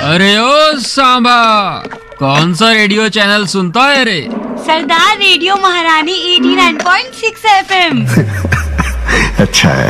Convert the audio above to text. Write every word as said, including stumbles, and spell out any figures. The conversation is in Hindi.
अरे ओ सांबा, कौन सा रेडियो चैनल सुनता है रे? सरदार रेडियो महारानी eighty nine point six F M. अच्छा है।